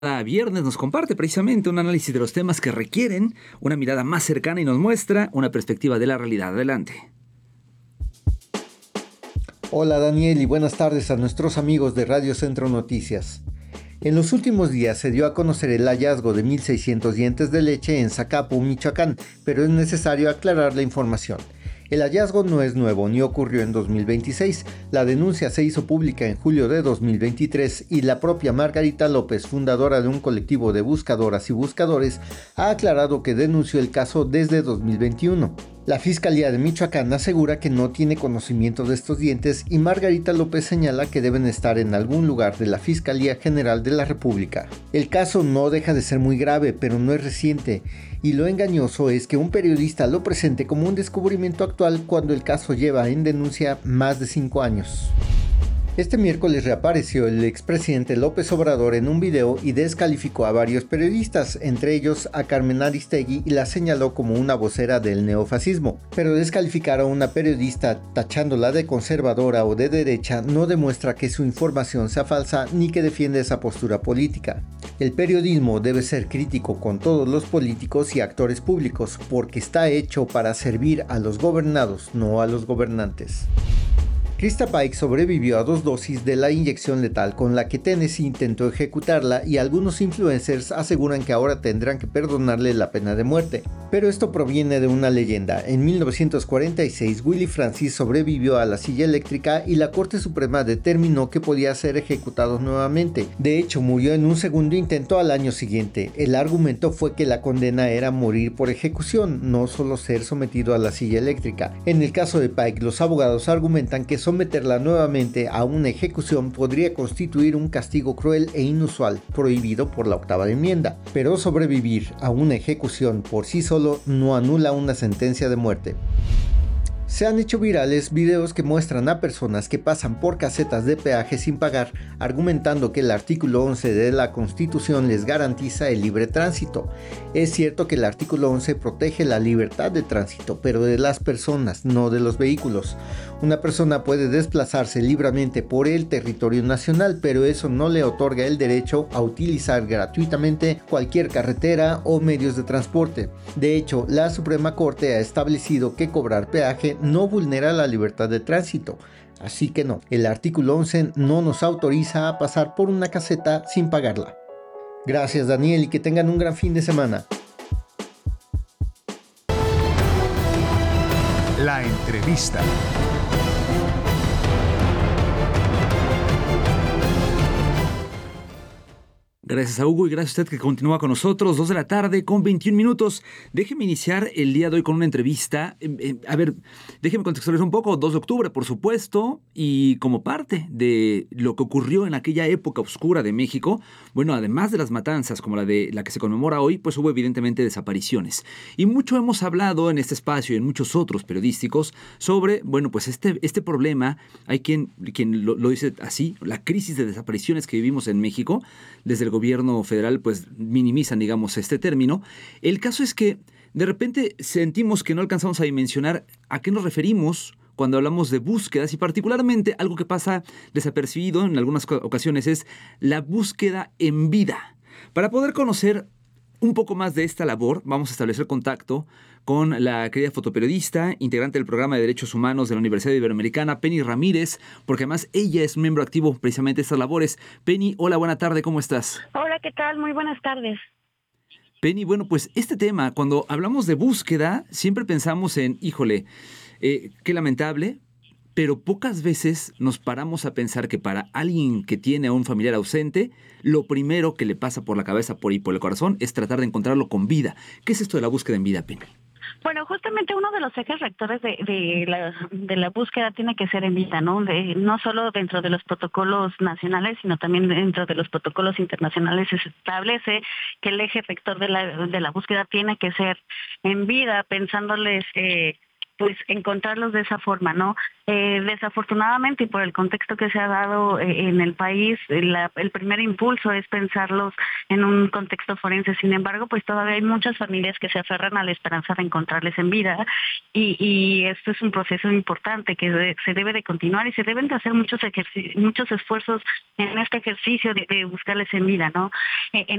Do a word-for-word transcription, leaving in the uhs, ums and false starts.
Cada viernes nos comparte precisamente un análisis de los temas que requieren una mirada más cercana y nos muestra una perspectiva de la realidad. Adelante. Hola Daniel y buenas tardes a nuestros amigos de Radio Centro Noticias. En los últimos días se dio a conocer el hallazgo de mil seiscientos dientes de leche en Zacapu, Michoacán, pero es necesario aclarar la información. El hallazgo no es nuevo ni ocurrió en dos mil veintiséis. La denuncia se hizo pública en julio de dos mil veintitrés y la propia Margarita López, fundadora de un colectivo de buscadoras y buscadores, ha aclarado que denunció el caso desde dos mil veintiuno. La Fiscalía de Michoacán asegura que no tiene conocimiento de estos dientes y Margarita López señala que deben estar en algún lugar de la Fiscalía General de la República. El caso no deja de ser muy grave, pero no es reciente, y lo engañoso es que un periodista lo presente como un descubrimiento actual cuando el caso lleva en denuncia más de cinco años. Este miércoles reapareció el expresidente López Obrador en un video y descalificó a varios periodistas, entre ellos a Carmen Aristegui, y la señaló como una vocera del neofascismo. Pero descalificar a una periodista tachándola de conservadora o de derecha no demuestra que su información sea falsa ni que defiende esa postura política. El periodismo debe ser crítico con todos los políticos y actores públicos porque está hecho para servir a los gobernados, no a los gobernantes. Krista Paik sobrevivió a dos dosis de la inyección letal con la que Tennessee intentó ejecutarla y algunos influencers aseguran que ahora tendrán que perdonarle la pena de muerte. Pero esto proviene de una leyenda. En mil novecientos cuarenta y seis, Willie Francis sobrevivió a la silla eléctrica y la Corte Suprema determinó que podía ser ejecutado nuevamente. De hecho, murió en un segundo intento al año siguiente. El argumento fue que la condena era morir por ejecución, no solo ser sometido a la silla eléctrica. En el caso de Paik, los abogados argumentan que someterla nuevamente a una ejecución podría constituir un castigo cruel e inusual, prohibido por la octava enmienda. Pero sobrevivir a una ejecución por sí solo no anula una sentencia de muerte. Se han hecho virales videos que muestran a personas que pasan por casetas de peaje sin pagar, argumentando que el artículo once de la Constitución les garantiza el libre tránsito. Es cierto que el artículo once protege la libertad de tránsito, pero de las personas, no de los vehículos. Una persona puede desplazarse libremente por el territorio nacional, pero eso no le otorga el derecho a utilizar gratuitamente cualquier carretera o medios de transporte. De hecho, la Suprema Corte ha establecido que cobrar peaje no vulnera la libertad de tránsito. Así que no, el artículo once no nos autoriza a pasar por una caseta sin pagarla. Gracias Daniel y que tengan un gran fin de semana. La entrevista. Gracias a Hugo y gracias a usted que continúa con nosotros. Dos de la tarde con veintiún minutos. Déjeme iniciar el día de hoy con una entrevista. Eh, eh, a ver, déjeme contextualizar un poco. dos de octubre, por supuesto, y como parte de lo que ocurrió en aquella época oscura de México, bueno, además de las matanzas como la de la que se conmemora hoy, pues hubo evidentemente desapariciones. Y mucho hemos hablado en este espacio y en muchos otros periodísticos sobre, bueno, pues este, este problema. Hay quien, quien lo, lo dice así, la crisis de desapariciones que vivimos en México desde el gobierno federal, pues minimizan, digamos, este término. El caso es que de repente sentimos que no alcanzamos a dimensionar a qué nos referimos cuando hablamos de búsquedas y particularmente algo que pasa desapercibido en algunas ocasiones es la búsqueda en vida. Para poder conocer un poco más de esta labor, vamos a establecer contacto con la querida fotoperiodista, integrante del programa de Derechos Humanos de la Universidad Iberoamericana, Penny Ramírez, porque además ella es miembro activo precisamente de estas labores. Penny, hola, buena tarde, ¿cómo estás? Hola, ¿qué tal? Muy buenas tardes. Penny, bueno, pues este tema, cuando hablamos de búsqueda, siempre pensamos en, híjole, eh, qué lamentable, pero pocas veces nos paramos a pensar que para alguien que tiene a un familiar ausente, lo primero que le pasa por la cabeza por y por el corazón es tratar de encontrarlo con vida. ¿Qué es esto de la búsqueda en vida, Penny? Bueno, justamente uno de los ejes rectores de, de, la, de la búsqueda tiene que ser en vida, ¿no? De, no solo dentro de los protocolos nacionales, sino también dentro de los protocolos internacionales se establece que el eje rector de la, de la búsqueda tiene que ser en vida, pensándoles... Eh, pues encontrarlos de esa forma, ¿no? Eh, desafortunadamente y por el contexto que se ha dado eh, en el país, la, el primer impulso es pensarlos en un contexto forense. Sin embargo, pues todavía hay muchas familias que se aferran a la esperanza de encontrarles en vida y, y esto es un proceso importante que de, se debe de continuar y se deben de hacer muchos ejercicios, muchos esfuerzos en este ejercicio de, de buscarles en vida, ¿no? Eh,